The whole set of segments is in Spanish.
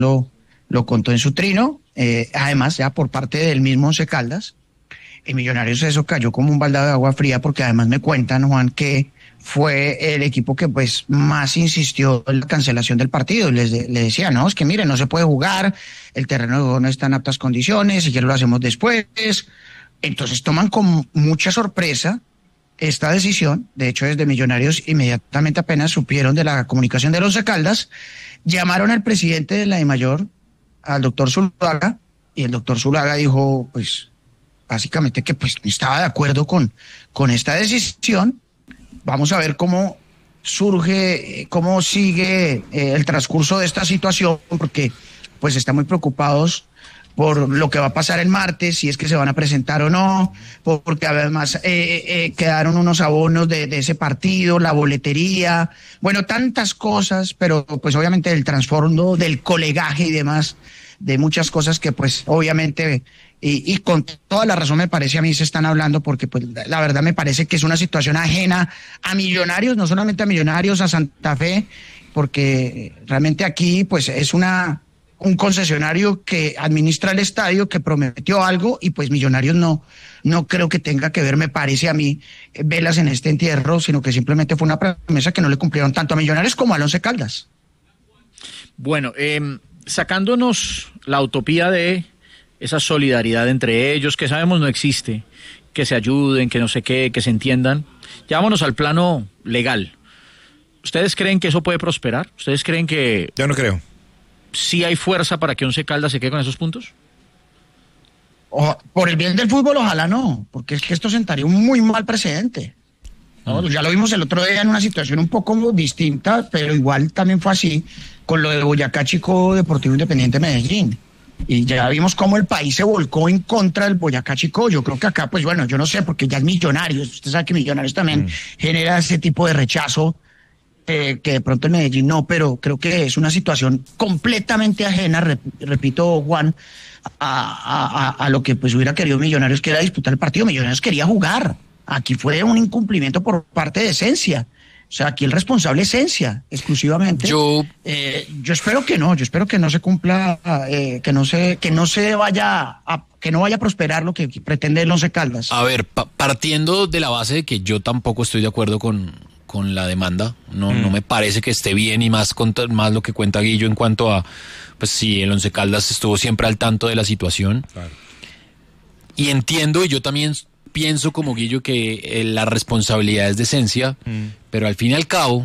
lo contó en su trino, además ya por parte del mismo Once Caldas. Millonarios eso cayó como un baldado de agua fría, porque además me cuentan, Juan, que fue el equipo que pues más insistió en la cancelación del partido. Le decía, no, es que miren, no se puede jugar, el terreno de juego no está en aptas condiciones, si quieren lo hacemos después. Entonces toman con mucha sorpresa esta decisión. De hecho, desde Millonarios inmediatamente apenas supieron de la comunicación del Once Caldas, llamaron al presidente de la DIMAYOR, al doctor Zuluaga, y el doctor Zuluaga dijo, pues, básicamente que pues estaba de acuerdo con esta decisión. Vamos a ver cómo surge, cómo sigue el transcurso de esta situación, porque pues están muy preocupados por lo que va a pasar el martes, si es que se van a presentar o no, porque además quedaron unos abonos de ese partido, la boletería, bueno, tantas cosas, pero pues obviamente el trasfondo del colegaje y demás, de muchas cosas que pues obviamente, y con toda la razón me parece a mí se están hablando, porque pues la verdad me parece que es una situación ajena a Millonarios, no solamente a Millonarios, a Santa Fe, porque realmente aquí pues es un concesionario que administra el estadio, que prometió algo, y pues Millonarios no creo que tenga que ver, me parece a mí, velas en este entierro, sino que simplemente fue una promesa que no le cumplieron tanto a Millonarios como al Once Caldas. Bueno, sacándonos la utopía de esa solidaridad entre ellos, que sabemos no existe, que se ayuden, que no sé qué, que se entiendan, ya vámonos al plano legal. ¿Ustedes creen que eso puede prosperar? ¿Ustedes creen que... Yo no creo. ¿Sí hay fuerza para que Once Caldas se quede con esos puntos? Por el bien del fútbol, ojalá no, porque es que esto sentaría un muy mal precedente, ¿no? Ya lo vimos el otro día en una situación un poco distinta, pero igual también fue así con lo de Boyacá Chicó Deportivo Independiente Medellín. Y ya vimos cómo el país se volcó en contra del Boyacá Chicó. Yo creo que acá, pues bueno, yo no sé, porque ya es Millonarios. Usted sabe que Millonarios también genera ese tipo de rechazo, que de pronto en Medellín no, pero creo que es una situación completamente ajena, repito, Juan, a lo que pues hubiera querido Millonarios, que era disputar el partido. Millonarios quería jugar. Aquí fue un incumplimiento por parte de Esencia. O sea, aquí el responsable es Esencia, exclusivamente. Yo espero que no, se cumpla, que no vaya a prosperar lo que pretende el Once Caldas. A ver, partiendo de la base de que yo tampoco estoy de acuerdo con la demanda, no me parece que esté bien, y más lo que cuenta Guillo en cuanto a, pues sí, el Once Caldas estuvo siempre al tanto de la situación. Claro. Y entiendo, y yo también pienso como Guillo que la responsabilidad es de Esencia, pero al fin y al cabo,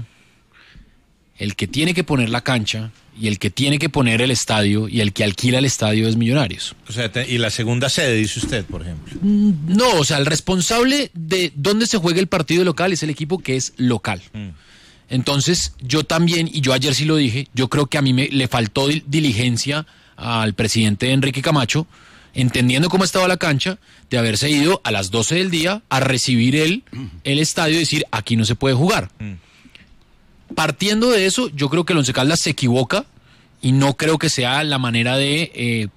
el que tiene que poner la cancha y el que tiene que poner el estadio y el que alquila el estadio es Millonarios. O sea, y la segunda sede, dice usted, por ejemplo. No, o sea, el responsable de dónde se juega el partido local es el equipo que es local. Entonces, yo también, y yo ayer sí lo dije, yo creo que a mí le faltó diligencia al presidente Enrique Camacho, entendiendo cómo estaba la cancha, de haberse ido a las 12 del día a recibir el estadio y decir, aquí no se puede jugar. Partiendo de eso, yo creo que el Once Caldas se equivoca, y no creo que sea la manera de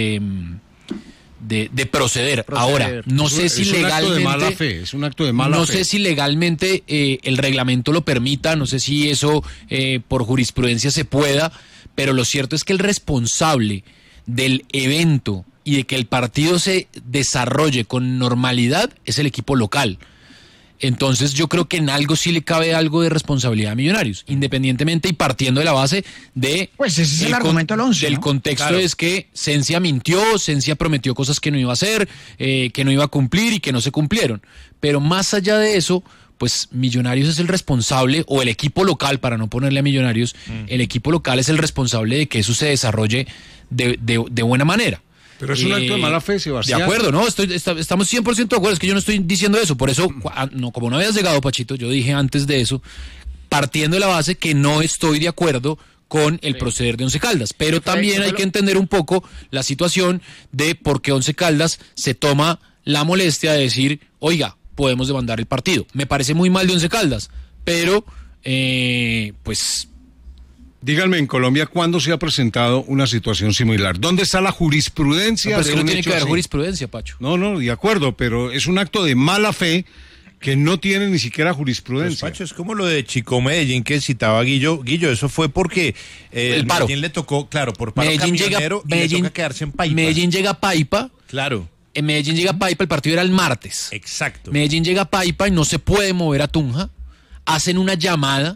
proceder. Ahora, no sé si legalmente... Es un acto de mala fe. No sé si legalmente el reglamento lo permita, no sé si eso por jurisprudencia se pueda, pero lo cierto es que el responsable del evento y de que el partido se desarrolle con normalidad es el equipo local. Entonces yo creo que en algo sí le cabe algo de responsabilidad a Millonarios, independientemente y partiendo de la base de... Pues ese es el argumento del Once, del ¿no? contexto. Claro. Es que Esencia mintió, Esencia prometió cosas que no iba a hacer, que no iba a cumplir y que no se cumplieron. Pero más allá de eso, pues Millonarios es el responsable, o el equipo local, para no ponerle a Millonarios, el equipo local es el responsable de que eso se desarrolle de buena manera. Pero es un acto de mala fe, Sebastián. De acuerdo, no, estamos 100% de acuerdo, es que yo no estoy diciendo eso, por eso, como no habías llegado, Pachito, yo dije antes de eso, partiendo de la base que no estoy de acuerdo con el proceder de Once Caldas, pero también hay que entender un poco la situación de por qué Once Caldas se toma la molestia de decir, oiga, podemos demandar el partido. Me parece muy mal de Once Caldas, pero, pues... Díganme, en Colombia, ¿cuándo se ha presentado una situación similar? ¿Dónde está la jurisprudencia? No, pero es que no tiene que haber jurisprudencia, Pacho. No, de acuerdo, pero es un acto de mala fe que no tiene ni siquiera Pues, jurisprudencia. Pacho, es como lo de Chico Medellín que citaba Guillo. Guillo, eso fue porque El paro. Medellín le tocó, claro, por paro Medellín camionero y le toca quedarse en Paipa. Medellín llega a Paipa. Claro, En Medellín llega a Paipa, el partido era el martes. exacto. Medellín llega a Paipa y no se puede mover a Tunja. Hacen una llamada,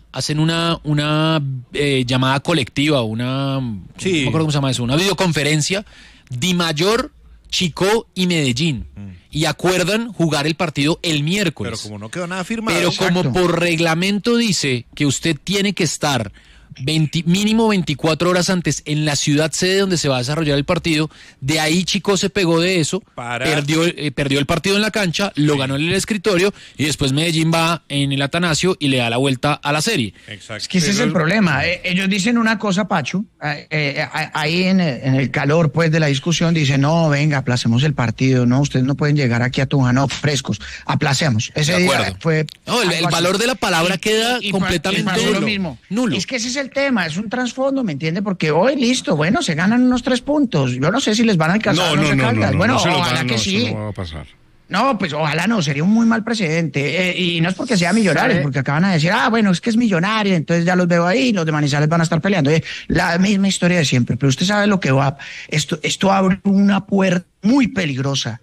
llamada colectiva, Sí. no me acuerdo cómo se llama eso, una videoconferencia, Dimayor, Chico y Medellín. Y acuerdan jugar el partido el miércoles. Pero como no quedó nada firmado. Pero como Exacto. por reglamento dice que usted tiene que estar mínimo 24 horas antes en la ciudad sede donde se va a desarrollar el partido, de ahí Chico se pegó de eso, perdió el partido en la cancha, lo ganó en el escritorio y después Medellín va en el Atanasio y le da la vuelta a la serie. Exacto. Es que ese es el problema. Ellos dicen una cosa, Pacho, ahí en el calor pues de la discusión, dicen, no, venga, aplacemos el partido, no, ustedes no pueden llegar aquí a Tunja, no, frescos, aplacemos. Ese De día acuerdo. fue... No, el algo así. valor de la palabra queda completamente pasó lo nulo. mismo. Nulo. Es que ese es el tema, es un trasfondo, ¿me entiende? Porque hoy, listo, bueno, se ganan unos 3 puntos. Yo no sé si les van a alcanzar a los de Caldas. Bueno, se los ojalá van, que no, sí. eso no va a pasar. No, pues ojalá no, sería un muy mal precedente. Y no es porque sea Millonarios, porque acaban de decir, bueno, es que es Millonario, entonces ya los veo ahí, los de Manizales van a estar peleando. La misma historia de siempre, pero usted sabe lo que va. Esto abre una puerta muy peligrosa,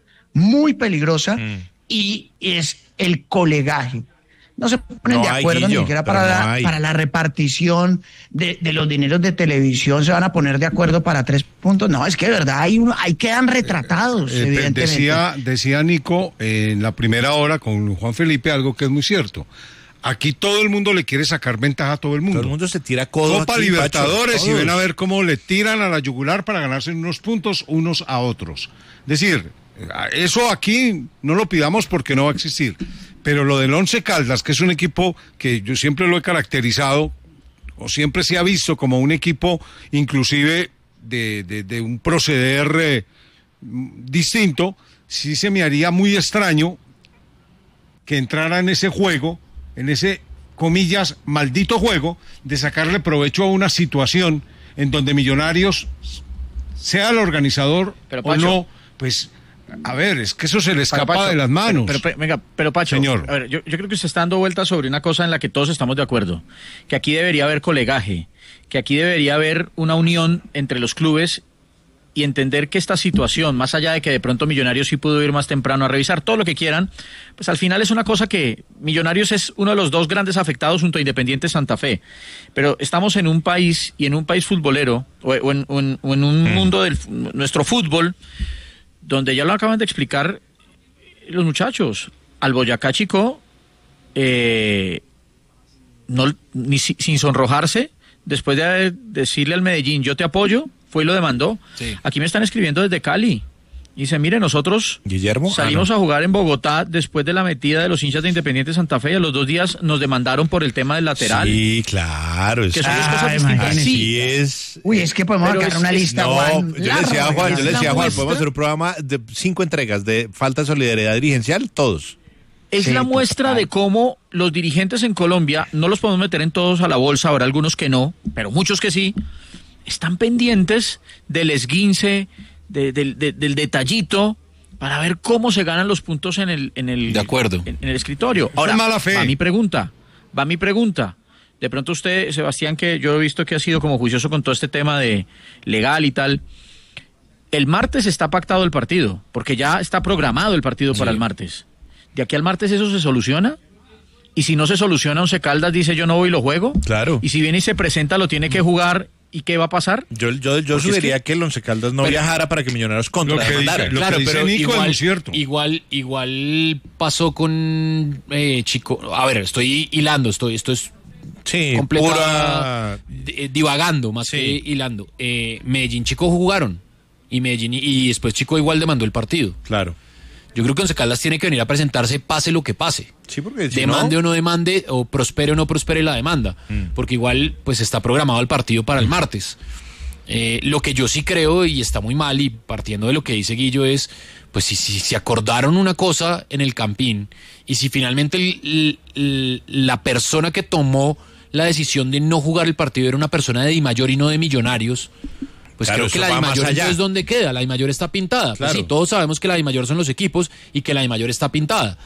y es el colegaje. No se ponen No de hay, acuerdo Guillo, ni siquiera pero no para hay. la repartición de los dineros de televisión, se van a poner de acuerdo para 3 puntos. No, es que de verdad ahí quedan retratados, evidentemente. Decía Nico en la primera hora con Juan Felipe algo que es muy cierto. Aquí todo el mundo le quiere sacar ventaja a todo el mundo. Todo el mundo se tira codo Copa aquí, Libertadores, Pacho, y ven a todos. ver cómo le tiran a la yugular para ganarse unos puntos unos a otros. Es decir, eso aquí no lo pidamos porque no va a existir. Pero lo del Once Caldas, que es un equipo que yo siempre lo he caracterizado, o siempre se ha visto como un equipo inclusive de un proceder distinto, sí se me haría muy extraño que entrara en ese juego, en ese, comillas, maldito juego, de sacarle provecho a una situación en donde Millonarios, sea el organizador Pero, o Pacho, no, pues, a ver, es que eso se le escapa Pacho, de las manos. Pero Pacho, Señor. a ver, yo creo que se está dando vueltas sobre una cosa en la que todos estamos de acuerdo, que aquí debería haber colegaje, que aquí debería haber una unión entre los clubes y entender que esta situación, más allá de que de pronto Millonarios sí pudo ir más temprano a revisar todo lo que quieran, pues al final es una cosa que Millonarios es uno de los 2 grandes afectados junto a Independiente Santa Fe, pero estamos en un país y en un país futbolero o en un mundo del nuestro fútbol donde ya lo acaban de explicar los muchachos, al Boyacá Chico sin sonrojarse, después de decirle al Medellín yo te apoyo, fue y lo demandó. Sí. Aquí me están escribiendo desde Cali. Dice, mire, nosotros Guillermo, salimos a jugar en Bogotá después de la metida de los hinchas de Independiente Santa Fe y a los 2 días nos demandaron por el tema del lateral. Sí, claro. Que son dos cosas distintas. imagínese. Así Sí. es. Uy, es que podemos Pero sacar una lista, No, Juan. yo le decía a Juan, la podemos muestra. hacer un programa de 5 entregas de falta de solidaridad dirigencial, todos. Es Sí, la muestra total. de cómo los dirigentes en Colombia, no los podemos meter en todos a la bolsa, habrá algunos que no, pero muchos que sí, están pendientes del esguince, del detallito, para ver cómo se ganan los puntos en el De acuerdo. en el escritorio. Eso Ahora, es mala fe. va mi pregunta. De pronto usted, Sebastián, que yo he visto que ha sido como juicioso con todo este tema de legal y tal, el martes está pactado el partido, porque ya está programado el partido para el martes. ¿De aquí al martes eso se soluciona? Y si no se soluciona, Once Caldas dice yo no voy y lo juego. Claro. Y si viene y se presenta, lo tiene que jugar. ¿Y qué va a pasar? Yo Porque sugeriría es que el Once Caldas no viajara para que Millonarios Lo que contrademandara. dice- Lo dice Nico es muy cierto. Igual pasó con Chico. A ver, estoy hilando, esto es Sí, completa pura... divagando más Sí. que hilando. Medellín Chico jugaron y Medellín y después Chico igual demandó el partido. Claro. Yo creo que Once Caldas tiene que venir a presentarse pase lo que pase. Sí, porque si Demande no... o no demande, o prospere o no prospere la demanda, porque igual pues está programado el partido para el martes. Lo que yo sí creo, y está muy mal, y partiendo de lo que dice Guillo, es, pues si acordaron una cosa en el Campín, y si finalmente la persona que tomó la decisión de no jugar el partido era una persona de Dimayor y no de Millonarios, pues Claro, creo que eso la va más Dimayor allá. entonces ¿dónde queda? La Dimayor está pintada. Pues Claro. sí, todos sabemos que la Dimayor son los equipos y que la Dimayor está pintada.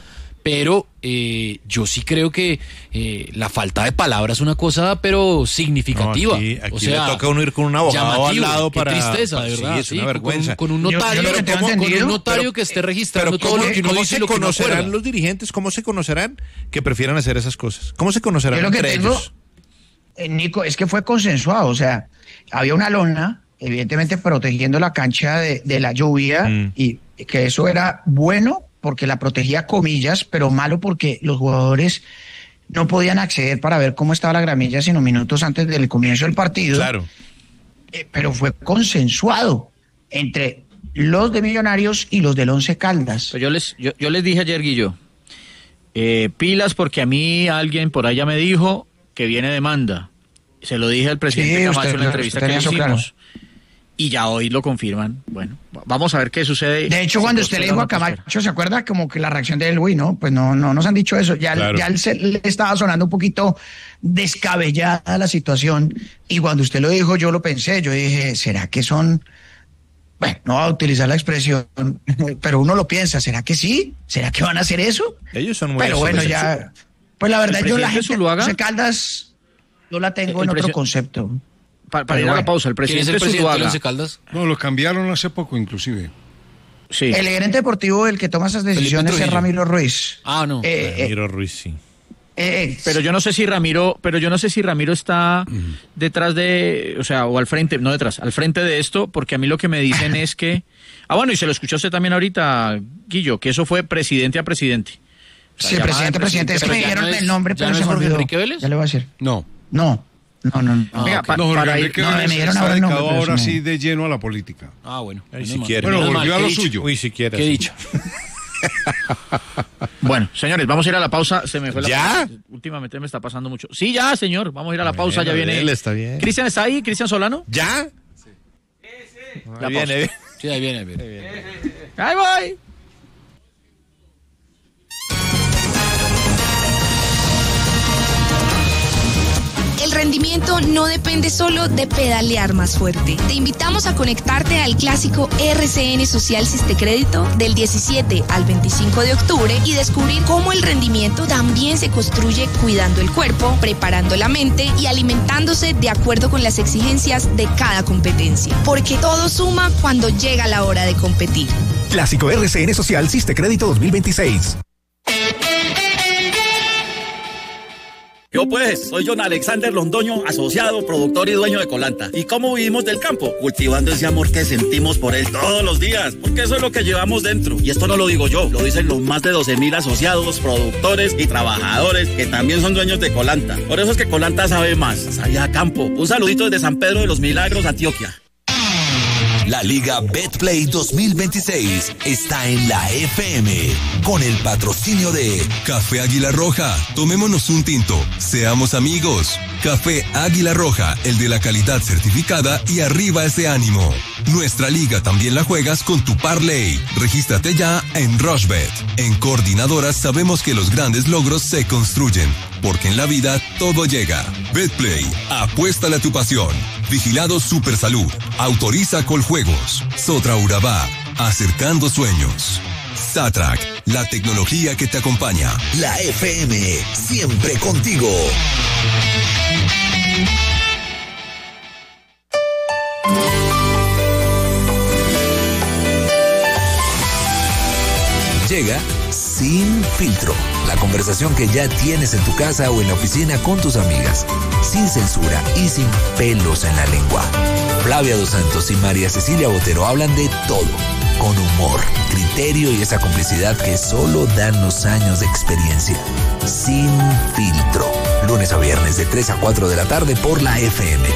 pero yo sí creo que la falta de palabras es una cosa, pero significativa. No, aquí o sea, le toca a uno ir con un abogado llamativo, al lado qué para... tristeza, de verdad. Sí, es una vergüenza. Con un notario, Yo lo que tengo con un entendido, notario que esté registrando todo lo que uno ¿Cómo dice y se lo que uno conocerán acuerda? los dirigentes? ¿Cómo se conocerán que prefieran hacer esas cosas? ¿Cómo se conocerán Yo lo que entre tengo, ellos? Nico, es que fue consensuado, o sea, había una lona, evidentemente protegiendo la cancha de la lluvia, y que eso era bueno porque la protegía, comillas, pero malo porque los jugadores no podían acceder para ver cómo estaba la gramilla sino minutos antes del comienzo del partido. Claro. Pero fue consensuado entre los de Millonarios y los del Once Caldas. Pues yo les dije ayer, Guillo, pilas porque a mí alguien por allá me dijo que viene demanda. Se lo dije al presidente Camacho en la entrevista que le hicimos. Claro. Y ya hoy lo confirman. Bueno, vamos a ver qué sucede. De hecho, cuando usted le dijo a Camacho, ¿se acuerda? Como que la reacción de él, uy, no, pues no nos han dicho eso. Ya le estaba sonando un poquito descabellada la situación. Y cuando usted lo dijo, yo lo pensé. Yo dije, ¿será que son...? Bueno, no voy a utilizar la expresión, pero uno lo piensa. ¿Será que sí? ¿Será que van a hacer eso? Ellos son muy... Pero bueno, ya... Pues la verdad, yo la gente Zuluaga, de Caldas yo la tengo en otro concepto. Para ir a la pausa, el presidente de Zuluaga. Once Caldas? No, lo cambiaron hace poco inclusive. Sí. El gerente deportivo, el que toma esas decisiones es Ramiro Ruiz. Ah, no. Ramiro Ruiz, sí. Pero yo no sé si Ramiro está detrás de, o sea, o al frente, no detrás, al frente de esto, porque a mí lo que me dicen es que, bueno, y se lo escuchó usted también ahorita, Guillo, que eso fue presidente a presidente. O sea, sí, presidente, es que me dieron el nombre, pero se me olvidó. ¿Enrique Vélez? Ya le voy a decir. No. Venga, No, Jorge Enrique Vélez me dieron está ahora el nombre, dedicado pero ahora se me- sí de lleno a la política. Ah, bueno. Si quiere. Bueno, Menos volvió mal, a lo qué dicha. suyo. Uy, si quieres. Qué dicho. Bueno, señores, vamos a ir a la pausa. Se me fue la ¿Ya? pausa. Últimamente me está pasando mucho. Sí, ya, señor. Vamos a ir a la pausa. Ya Bueno, viene. él está bien. ¿Cristian está ahí? ¿Cristian Solano? ¿Ya? La Ahí viene. Sí, ahí viene. ¡Ahí voy! El rendimiento no depende solo de pedalear más fuerte. Te invitamos a conectarte al clásico RCN Social Sistecrédito del 17 al 25 de octubre y descubrir cómo el rendimiento también se construye cuidando el cuerpo, preparando la mente y alimentándose de acuerdo con las exigencias de cada competencia. Porque todo suma cuando llega la hora de competir. Clásico RCN Social Sistecrédito 2026. Yo pues, soy John Alexander Londoño, asociado, productor y dueño de Colanta. ¿Y cómo vivimos del campo? Cultivando ese amor que sentimos por él todos los días, porque eso es lo que llevamos dentro. Y esto no lo digo yo, lo dicen los más de 12,000 asociados, productores y trabajadores que también son dueños de Colanta. Por eso es que Colanta sabe más, sabe a campo. Un saludito desde San Pedro de los Milagros, Antioquia. La Liga Betplay 2026 está en la FM con el patrocinio de Café Águila Roja. Tomémonos un tinto, seamos amigos. Café Águila Roja, el de la calidad certificada y arriba ese ánimo. Nuestra liga también la juegas con tu parlay. Regístrate ya en Rushbet. En Coordinadoras sabemos que los grandes logros se construyen, porque en la vida todo llega. Betplay, apuéstale a tu pasión. Vigilado Supersalud. Autoriza Coljuegos. Sotra Urabá. Acercando sueños. Satrac, la tecnología que te acompaña. La FM, siempre contigo. Llega Sin Filtro, la conversación que ya tienes en tu casa o en la oficina con tus amigas, sin censura y sin pelos en la lengua. Flavia Dos Santos y María Cecilia Botero hablan de todo, con humor, criterio y esa complicidad que solo dan los años de experiencia. Sin Filtro, lunes a viernes de 3 a 4 de la tarde por la FM.